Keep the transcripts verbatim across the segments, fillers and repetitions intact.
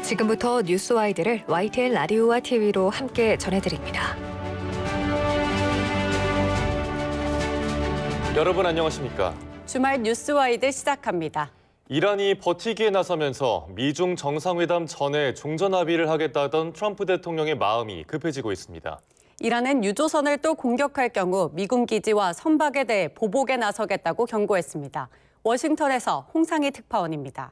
지금부터 뉴스와이드를 와이티엔 라디오와 티비로 함께 전해드립니다. 여러분 안녕하십니까? 주말 뉴스와이드 시작합니다. 이란이 버티기에 나서면서 미중 정상회담 전에 종전 합의를 하겠다던 트럼프 대통령의 마음이 급해지고 있습니다. 이란은 유조선을 또 공격할 경우 미군 기지와 선박에 대해 보복에 나서겠다고 경고했습니다. 워싱턴에서 홍상희 특파원입니다.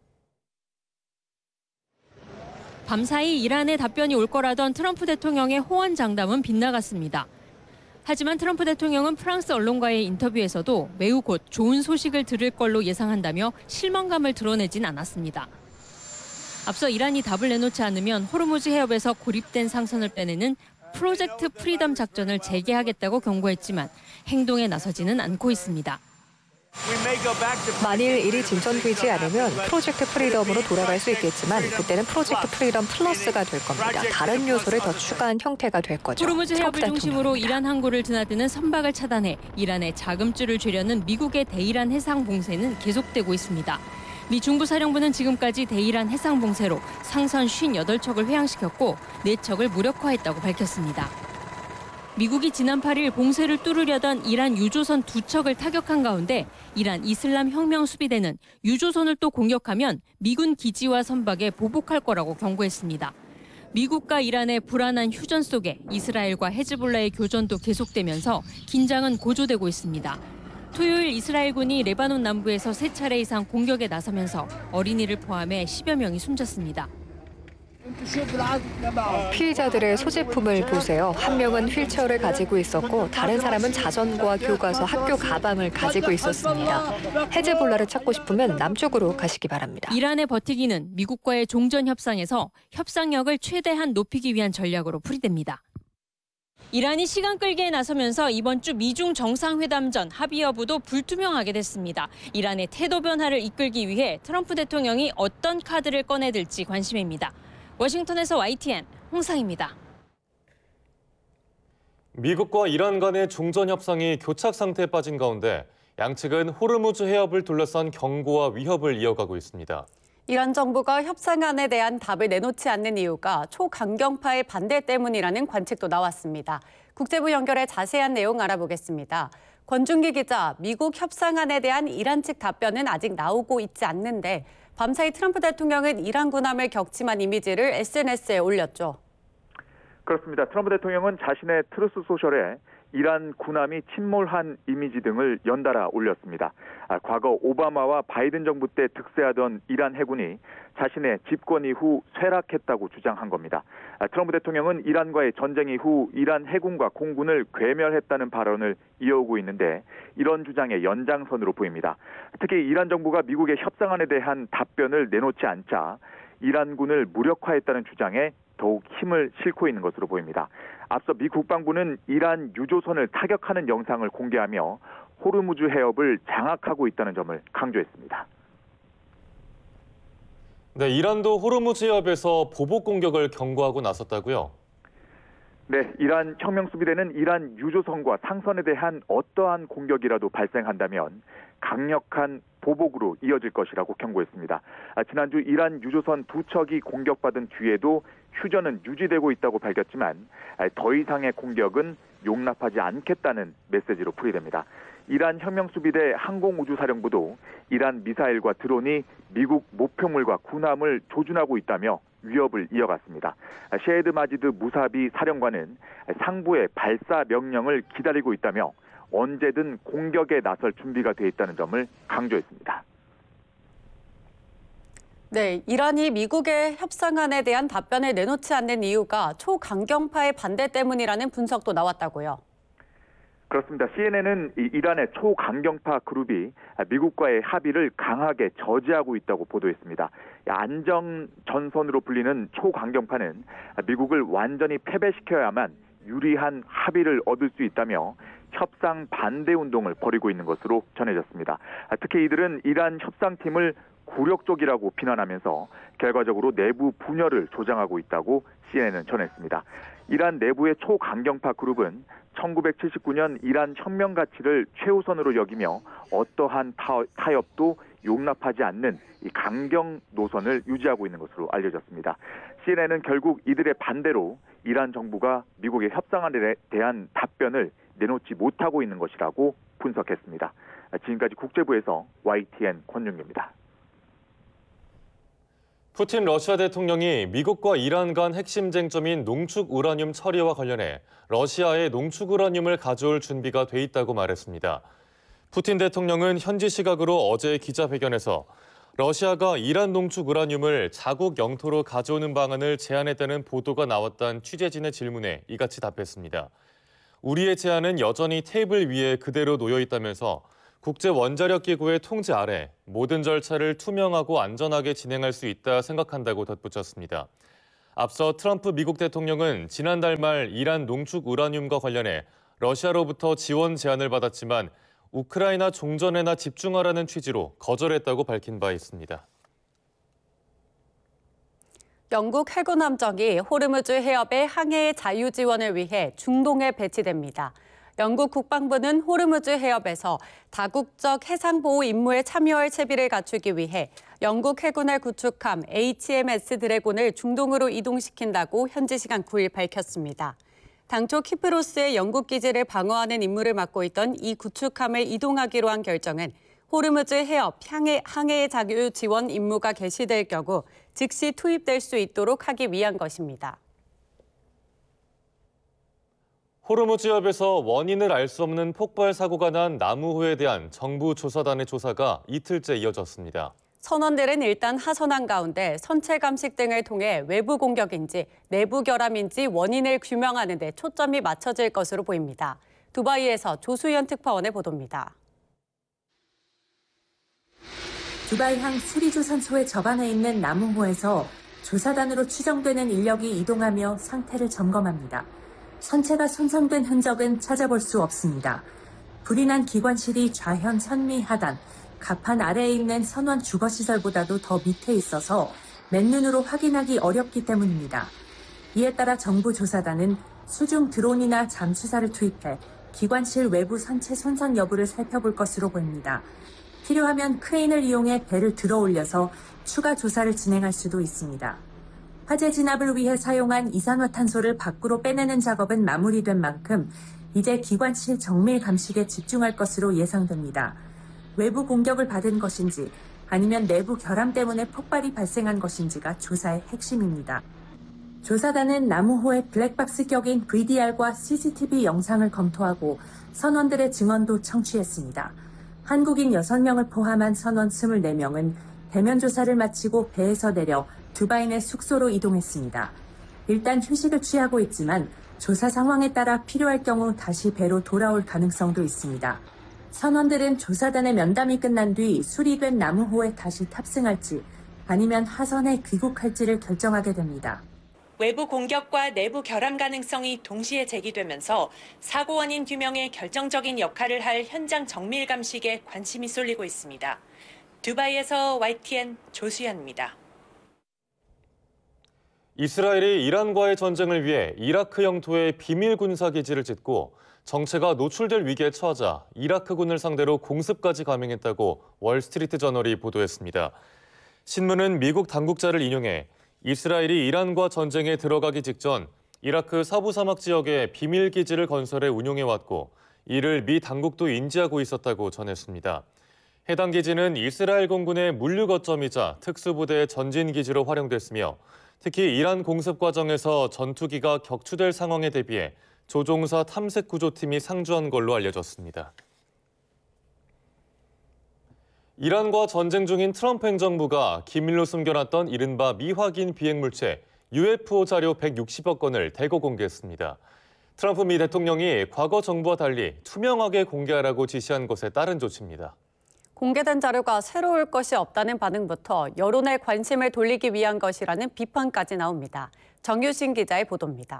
밤사이 이란의 답변이 올 거라던 트럼프 대통령의 호언장담은 빗나갔습니다. 하지만 트럼프 대통령은 프랑스 언론과의 인터뷰에서도 매우 곧 좋은 소식을 들을 걸로 예상한다며 실망감을 드러내진 않았습니다. 앞서 이란이 답을 내놓지 않으면 호르무즈 해협에서 고립된 상선을 빼내는 프로젝트 프리덤 작전을 재개하겠다고 경고했지만 행동에 나서지는 않고 있습니다. 만일 일이 진전되지 않으면 프로젝트 프리덤으로 돌아갈 수 있겠지만 그때는 프로젝트 프리덤 플러스가 될 겁니다. 다른 요소를 더 추가한 형태가 될 거죠. 호르무즈 해협을 중심으로 이란 항구를 드나드는 선박을 차단해 이란의 자금줄을 죄려는 미국의 대이란 해상 봉쇄는 계속되고 있습니다. 미 중부사령부는 지금까지 대이란 해상 봉쇄로 상선 오십팔 척을 회항시켰고 네 척을 무력화했다고 밝혔습니다. 미국이 지난 팔 일 봉쇄를 뚫으려던 이란 유조선 두 척을 타격한 가운데 이란 이슬람 혁명 수비대는 유조선을 또 공격하면 미군 기지와 선박에 보복할 거라고 경고했습니다. 미국과 이란의 불안한 휴전 속에 이스라엘과 헤즈볼라의 교전도 계속되면서 긴장은 고조되고 있습니다. 토요일 이스라엘군이 레바논 남부에서 세 차례 이상 공격에 나서면서 어린이를 포함해 십여 명이 숨졌습니다. 피의자들의 소지품을 보세요. 한 명은 휠체어를 가지고 있었고 다른 사람은 자전거와 교과서, 학교 가방을 가지고 있었습니다. 헤즈볼라를 찾고 싶으면 남쪽으로 가시기 바랍니다. 이란의 버티기는 미국과의 종전 협상에서 협상력을 최대한 높이기 위한 전략으로 풀이됩니다. 이란이 시간 끌기에 나서면서 이번 주 미중 정상회담 전 합의 여부도 불투명하게 됐습니다. 이란의 태도 변화를 이끌기 위해 트럼프 대통령이 어떤 카드를 꺼내들지 관심입니다. 워싱턴에서 와이티엔 홍상입니다. 미국과 이란 간의 종전 협상이 교착 상태에 빠진 가운데 양측은 호르무즈 해협을 둘러싼 경고와 위협을 이어가고 있습니다. 이란 정부가 협상안에 대한 답을 내놓지 않는 이유가 초강경파의 반대 때문이라는 관측도 나왔습니다. 국제부 연결해 자세한 내용 알아보겠습니다. 권준기 기자, 미국 협상안에 대한 이란 측 답변은 아직 나오고 있지 않는데 밤사이 트럼프 대통령은 이란 군함을 격침한 이미지를 에스엔에스에 올렸죠. 그렇습니다. 트럼프 대통령은 자신의 트루스 소셜에 이란 군함이 침몰한 이미지 등을 연달아 올렸습니다. 아, 과거 오바마와 바이든 정부 때 득세하던 이란 해군이 자신의 집권 이후 쇠락했다고 주장한 겁니다. 아, 트럼프 대통령은 이란과의 전쟁 이후 이란 해군과 공군을 괴멸했다는 발언을 이어오고 있는데 이런 주장의 연장선으로 보입니다. 특히 이란 정부가 미국의 협상안에 대한 답변을 내놓지 않자 이란군을 무력화했다는 주장에 더욱 힘을 싣고 있는 것으로 보입니다. 앞서 미 국방부는 이란 유조선을 타격하는 영상을 공개하며 호르무즈 해협을 장악하고 있다는 점을 강조했습니다. 네, 이란도 호르무즈 해협에서 보복 공격을 경고하고 나섰다고요? 네, 이란 혁명수비대는 이란 유조선과 상선에 대한 어떠한 공격이라도 발생한다면 강력한 보복으로 이어질 것이라고 경고했습니다. 아, 지난주 이란 유조선 두 척이 공격받은 뒤에도 휴전은 유지되고 있다고 밝혔지만 아, 더 이상의 공격은 용납하지 않겠다는 메시지로 풀이됩니다. 이란 혁명수비대 항공우주사령부도 이란 미사일과 드론이 미국 목표물과 군함을 조준하고 있다며 위협을 이어갔습니다. 셰헤드 마지드 무사비 사령관은 상부의 발사 명령을 기다리고 있다며 언제든 공격에 나설 준비가 돼 있다는 점을 강조했습니다. 네, 이란이 미국의 협상안에 대한 답변을 내놓지 않는 이유가 초강경파의 반대 때문이라는 분석도 나왔다고요. 그렇습니다. 씨엔엔은 이란의 초강경파 그룹이 미국과의 합의를 강하게 저지하고 있다고 보도했습니다. 안정 전선으로 불리는 초강경파는 미국을 완전히 패배시켜야만 유리한 합의를 얻을 수 있다며 협상 반대 운동을 벌이고 있는 것으로 전해졌습니다. 특히 이들은 이란 협상팀을 굴욕적이라고 비난하면서 결과적으로 내부 분열을 조장하고 있다고 씨엔엔은 전했습니다. 이란 내부의 초강경파 그룹은 천구백칠십구 년 이란 혁명 가치를 최우선으로 여기며 어떠한 타협도 용납하지 않는 이 강경 노선을 유지하고 있는 것으로 알려졌습니다. 씨엔엔은 결국 이들의 반대로 이란 정부가 미국의 협상안에 대한 답변을 내놓지 못하고 있는 것이라고 분석했습니다. 지금까지 국제부에서 와이티엔 권윤기입니다. 푸틴 러시아 대통령이 미국과 이란 간 핵심 쟁점인 농축 우라늄 처리와 관련해 러시아에 농축 우라늄을 가져올 준비가 돼 있다고 말했습니다. 푸틴 대통령은 현지 시각으로 어제 기자회견에서 러시아가 이란 농축 우라늄을 자국 영토로 가져오는 방안을 제안했다는 보도가 나왔다는 취재진의 질문에 이같이 답했습니다. 우리의 제안은 여전히 테이블 위에 그대로 놓여 있다면서 국제원자력기구의 통제 아래 모든 절차를 투명하고 안전하게 진행할 수 있다 생각한다고 덧붙였습니다. 앞서 트럼프 미국 대통령은 지난달 말 이란 농축 우라늄과 관련해 러시아로부터 지원 제안을 받았지만 우크라이나 종전에나 집중하라는 취지로 거절했다고 밝힌 바 있습니다. 영국 해군 함정이 호르무즈 해협의 항해 자유 지원을 위해 중동에 배치됩니다. 영국 국방부는 호르무즈 해협에서 다국적 해상보호 임무에 참여할 채비를 갖추기 위해 영국 해군의 구축함 에이치엠에스 드래곤을 중동으로 이동시킨다고 현지 시간 구 일 밝혔습니다. 당초 키프로스의 영국 기지를 방어하는 임무를 맡고 있던 이 구축함을 이동하기로 한 결정은 호르무즈 해협 항해, 항해 자유 지원 임무가 개시될 경우 즉시 투입될 수 있도록 하기 위한 것입니다. 호르무즈 해협에서 원인을 알 수 없는 폭발 사고가 난 나무호에 대한 정부 조사단의 조사가 이틀째 이어졌습니다. 선원들은 일단 하선한 가운데 선체 감식 등을 통해 외부 공격인지 내부 결함인지 원인을 규명하는 데 초점이 맞춰질 것으로 보입니다. 두바이에서 조수연 특파원의 보도입니다. 두바이항 수리조선소의 접안에 있는 나무호에서 조사단으로 추정되는 인력이 이동하며 상태를 점검합니다. 선체가 손상된 흔적은 찾아볼 수 없습니다. 불이 난 기관실이 좌현 선미 하단, 갑판 아래에 있는 선원 주거시설보다도 더 밑에 있어서 맨눈으로 확인하기 어렵기 때문입니다. 이에 따라 정부 조사단은 수중 드론이나 잠수사를 투입해 기관실 외부 선체 손상 여부를 살펴볼 것으로 보입니다. 필요하면 크레인을 이용해 배를 들어 올려서 추가 조사를 진행할 수도 있습니다. 화재 진압을 위해 사용한 이산화탄소를 밖으로 빼내는 작업은 마무리된 만큼 이제 기관실 정밀 감식에 집중할 것으로 예상됩니다. 외부 공격을 받은 것인지 아니면 내부 결함 때문에 폭발이 발생한 것인지가 조사의 핵심입니다. 조사단은 나무호의 블랙박스 격인 브이디알과 씨씨티비 영상을 검토하고 선원들의 증언도 청취했습니다. 한국인 여섯 명을 포함한 선원 이십사 명은 대면 조사를 마치고 배에서 내려 두바이 내 숙소로 이동했습니다. 일단 휴식을 취하고 있지만 조사 상황에 따라 필요할 경우 다시 배로 돌아올 가능성도 있습니다. 선원들은 조사단의 면담이 끝난 뒤 수리된 나무호에 다시 탑승할지 아니면 하선에 귀국할지를 결정하게 됩니다. 외부 공격과 내부 결함 가능성이 동시에 제기되면서 사고 원인 규명에 결정적인 역할을 할 현장 정밀 감식에 관심이 쏠리고 있습니다. 두바이에서 와이티엔 조수연입니다. 이스라엘이 이란과의 전쟁을 위해 이라크 영토에 비밀 군사 기지를 짓고 정체가 노출될 위기에 처하자 이라크군을 상대로 공습까지 감행했다고 월스트리트 저널이 보도했습니다. 신문은 미국 당국자를 인용해 이스라엘이 이란과 전쟁에 들어가기 직전 이라크 서부 사막 지역에 비밀 기지를 건설해 운용해왔고 이를 미 당국도 인지하고 있었다고 전했습니다. 해당 기지는 이스라엘 공군의 물류 거점이자 특수부대의 전진 기지로 활용됐으며 특히 이란 공습 과정에서 전투기가 격추될 상황에 대비해 조종사 탐색 구조팀이 상주한 걸로 알려졌습니다. 이란과 전쟁 중인 트럼프 행정부가 기밀로 숨겨놨던 이른바 미확인 비행물체 유에프오 자료 백육십여 건을 대거 공개했습니다. 트럼프 미 대통령이 과거 정부와 달리 투명하게 공개하라고 지시한 것에 따른 조치입니다. 공개된 자료가 새로울 것이 없다는 반응부터 여론의 관심을 돌리기 위한 것이라는 비판까지 나옵니다. 정유신 기자의 보도입니다.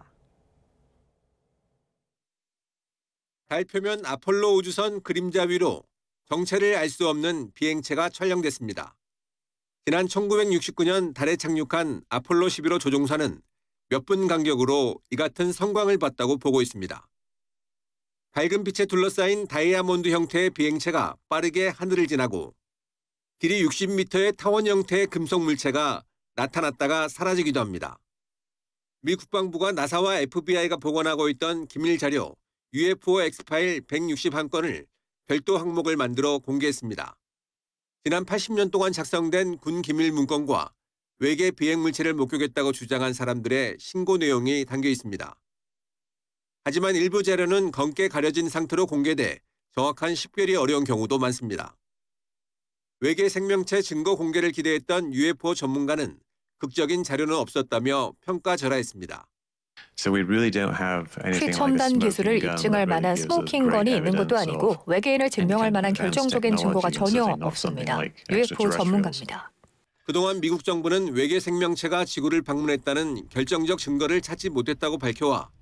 달 표면 아폴로 우주선 그림자 위로 정체를 알 수 없는 비행체가 촬영됐습니다. 지난 천구백육십구 년 달에 착륙한 아폴로 십일 호 조종사는 몇 분 간격으로 이 같은 성광을 봤다고 보고 있습니다. 밝은 빛에 둘러싸인 다이아몬드 형태의 비행체가 빠르게 하늘을 지나고 길이 육십 미터의 타원 형태의 금속 물체가 나타났다가 사라지기도 합니다. 미 국방부가 나사와 에프비아이가 보관하고 있던 기밀 자료 유에프오 X파일 백육십일 건을 별도 항목을 만들어 공개했습니다. 지난 팔십 년 동안 작성된 군 기밀 문건과 외계 비행 물체를 목격했다고 주장한 사람들의 신고 내용이 담겨 있습니다. 하지만 일부 자료는 검게 가려진 상태로 공개돼 정확한 식별이 어려운 경우도 많습니다. 외계 생명체 증거 공개를 기대했던 유에프오 전문가는 극적인 자료는 없었다며 평가절하했습니다. 최첨단 기술을 입증할 만한 스모킹건이 있는 것도 아니고 외계인을 증명할 만한 결정적인 증거가 전혀 없습니다. 유에프오 전문가입니다. 그동안 미국 정부는 외계 생명체가 지구를 방문했다는 결정적 증거를 찾지 못했다고 밝혀와